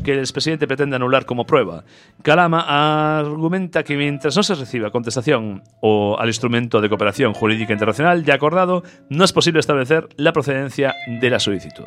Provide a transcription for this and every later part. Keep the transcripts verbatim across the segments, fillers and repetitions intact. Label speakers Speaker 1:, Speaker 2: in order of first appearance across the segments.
Speaker 1: que el expresidente pretende anular como prueba. Calama argumenta que mientras no se reciba contestación o al instrumento de cooperación jurídica internacional ya acordado, no es posible establecer la procedencia de la solicitud.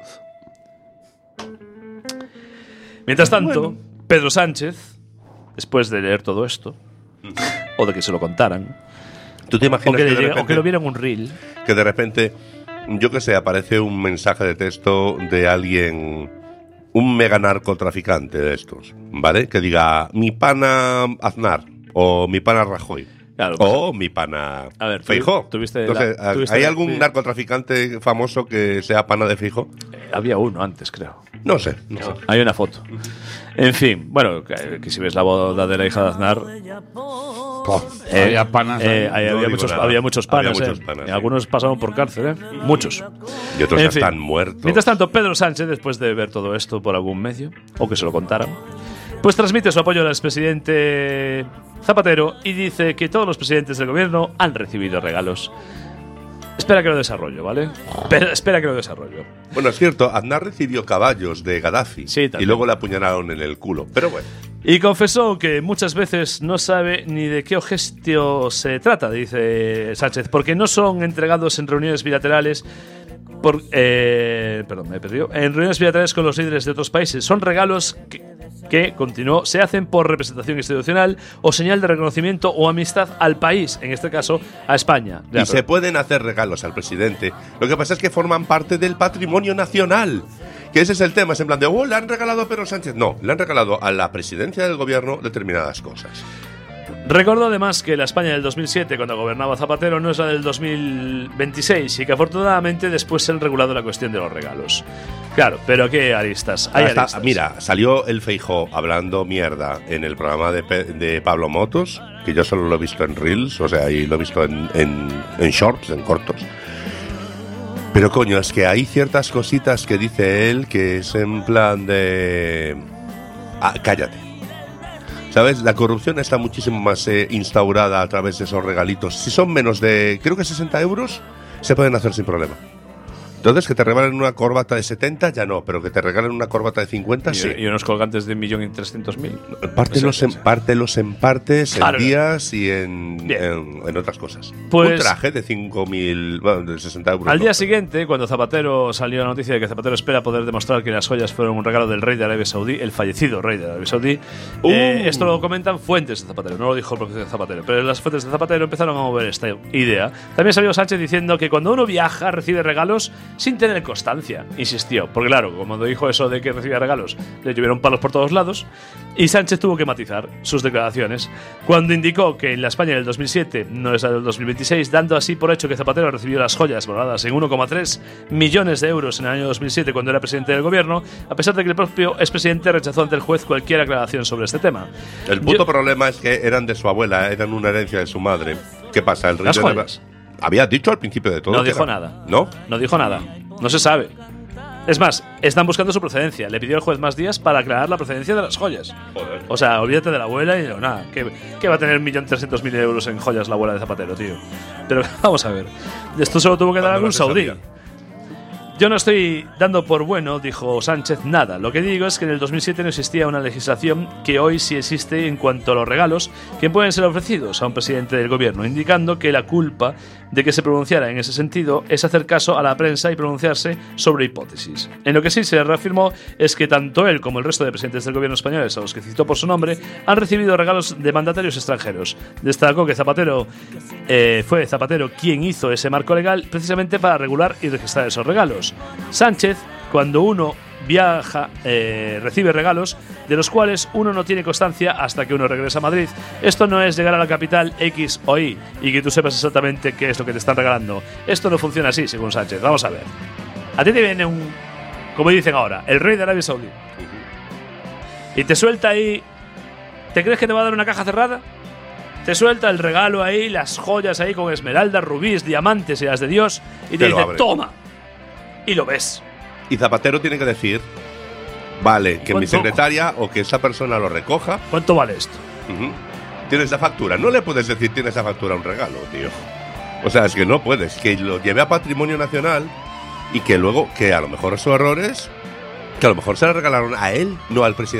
Speaker 1: Mientras tanto, bueno. Pedro Sánchez, después de leer todo esto, o de que se lo contaran,
Speaker 2: ¿tú te imaginas
Speaker 1: o que,
Speaker 2: que, de
Speaker 1: llega,
Speaker 2: repente,
Speaker 1: o que lo vieran un reel?
Speaker 2: Que de repente, yo que sé, aparece un mensaje de texto de alguien, un mega narcotraficante de estos, ¿vale? Que diga, mi pana Aznar, o mi pana Rajoy. Claro, pues, o mi pana
Speaker 1: a ver,
Speaker 2: Feijóo.
Speaker 1: ¿tuviste
Speaker 2: no sé,
Speaker 1: la, ¿tuviste
Speaker 2: ¿hay
Speaker 1: la,
Speaker 2: algún
Speaker 1: sí.
Speaker 2: narcotraficante famoso que sea pana de Feijóo?
Speaker 1: Eh, había uno antes, creo.
Speaker 2: No sé, no sé.
Speaker 1: Hay una foto. En fin, bueno, que, que si ves la boda de la hija de Aznar,
Speaker 3: oh, eh, había panas.
Speaker 1: Eh, eh, había,
Speaker 2: no
Speaker 1: muchos, había muchos panas.
Speaker 2: Había muchos
Speaker 1: eh.
Speaker 2: panas sí.
Speaker 1: Algunos pasaron por cárcel, ¿eh? Muchos.
Speaker 2: Y otros
Speaker 1: en
Speaker 2: ya
Speaker 1: fin.
Speaker 2: están muertos.
Speaker 1: Mientras tanto, Pedro Sánchez, después de ver todo esto por algún medio, o que se lo contaran, pues transmite su apoyo al expresidente Zapatero y dice que todos los presidentes del gobierno han recibido regalos. Espera que lo desarrollo, ¿vale? Espera, espera que lo desarrollo.
Speaker 2: Bueno, es cierto, Aznar recibió caballos de Gaddafi
Speaker 1: sí,
Speaker 2: y luego le apuñalaron en el culo, pero bueno.
Speaker 1: Y confesó que muchas veces no sabe ni de qué objeto se trata, dice Sánchez, porque no son entregados en reuniones bilaterales. Por, eh, perdón, me he perdido. En reuniones bilaterales con los líderes de otros países. Son regalos que, que, continuó, se hacen por representación institucional o señal de reconocimiento o amistad al país, en este caso a España.
Speaker 2: Ya, y pero... se pueden hacer regalos al presidente. Lo que pasa es que forman parte del patrimonio nacional. Que ese es el tema, es en plan de, oh, le han regalado a Pedro Sánchez. No, le han regalado a la presidencia del gobierno determinadas cosas.
Speaker 1: Recordó además que la España del dos mil siete, cuando gobernaba Zapatero, no es la del dos mil veintiséis y que afortunadamente después se han regulado la cuestión de los regalos. Claro, pero ¿qué aristas? Hay
Speaker 2: Hasta,
Speaker 1: aristas.
Speaker 2: Mira, salió el Feijóo hablando mierda en el programa de, de Pablo Motos, que yo solo lo he visto en Reels, o sea, y lo he visto en, en, en shorts, en cortos. Pero coño, es que hay ciertas cositas que dice él que es en plan de... Ah, cállate. ¿Sabes? La corrupción está muchísimo más eh, instaurada a través de esos regalitos. Si son menos de, creo que sesenta euros, se pueden hacer sin problema. Entonces, que te regalen una corbata de setenta, ya no, pero que te regalen una corbata de cincuenta,
Speaker 1: y,
Speaker 2: sí.
Speaker 1: Y unos colgantes de un millón y trescientos mil.
Speaker 2: Pártelos en, pártelos en partes,
Speaker 1: claro.
Speaker 2: en días y en, en, en otras cosas.
Speaker 1: Pues,
Speaker 2: un traje de cinco mil, bueno, de sesenta euros.
Speaker 1: Al
Speaker 2: no,
Speaker 1: día
Speaker 2: pero.
Speaker 1: siguiente, cuando Zapatero salió la noticia de que Zapatero espera poder demostrar que las joyas fueron un regalo del rey de Arabia Saudí, el fallecido rey de Arabia Saudí, uh. eh, esto lo comentan fuentes de Zapatero, no lo dijo el propio Zapatero, pero las fuentes de Zapatero empezaron a mover esta idea. También salió Sánchez diciendo que cuando uno viaja recibe regalos sin tener constancia. Insistió, porque claro, como dijo eso de que recibía regalos, le llovieron palos por todos lados, y Sánchez tuvo que matizar sus declaraciones cuando indicó que en la España del dos mil siete no es la del dos mil veintiséis, dando así por hecho que Zapatero recibió las joyas valoradas en uno coma tres millones de euros en el año dos mil siete cuando era presidente del gobierno, a pesar de que el propio expresidente rechazó ante el juez cualquier aclaración sobre este tema.
Speaker 2: El puto
Speaker 1: Yo,
Speaker 2: problema es que eran de su abuela, eran una herencia de su madre. ¿Qué pasa? El rey
Speaker 1: las
Speaker 2: de
Speaker 1: joyas.
Speaker 2: Había dicho al principio de todo.
Speaker 1: No dijo
Speaker 2: era...
Speaker 1: nada.
Speaker 2: ¿No?
Speaker 1: No dijo nada. No se sabe. Es más, están buscando su procedencia. Le pidió el juez más días para aclarar la procedencia de las joyas.
Speaker 2: Joder.
Speaker 1: O sea, olvídate de la abuela y no, nada. ¿Qué, qué va a tener un millón trescientos mil euros en joyas la abuela de Zapatero, tío? Pero vamos a ver. Esto solo tuvo que dar algún saudí. Sabía. Yo no estoy dando por bueno, dijo Sánchez, nada. Lo que digo es que en el dos mil siete no existía una legislación que hoy sí existe en cuanto a los regalos que pueden ser ofrecidos a un presidente del gobierno, indicando que la culpa de que se pronunciara en ese sentido es hacer caso a la prensa y pronunciarse sobre hipótesis. En lo que sí se reafirmó es que tanto él como el resto de presidentes del gobierno españoles, a los que citó por su nombre, han recibido regalos de mandatarios extranjeros. Destacó que Zapatero eh, fue Zapatero quien hizo ese marco legal precisamente para regular y registrar esos regalos. Sánchez, cuando uno viaja, eh, recibe regalos de los cuales uno no tiene constancia hasta que uno regresa a Madrid. Esto no es llegar a la capital X o Y y que tú sepas exactamente qué es lo que te están regalando. Esto no funciona así, según Sánchez. Vamos a ver. A ti te viene un, como dicen ahora, el rey de Arabia Saudí y te suelta ahí. ¿Te crees que te va a dar una caja cerrada? Te suelta el regalo ahí, las joyas ahí con esmeraldas, rubíes, diamantes y las de Dios y te, te dice, toma. Y lo ves.
Speaker 2: Y Zapatero tiene que decir, vale, que mi secretaria o que esa persona lo recoja.
Speaker 1: ¿Cuánto vale esto?
Speaker 2: Uh-huh. Tienes la factura. No le puedes decir tienes la factura a un regalo, tío. O sea, es que no puedes. Que lo lleve a Patrimonio Nacional y que luego, que a lo mejor esos errores, que a lo mejor se la regalaron a él, no al presidente.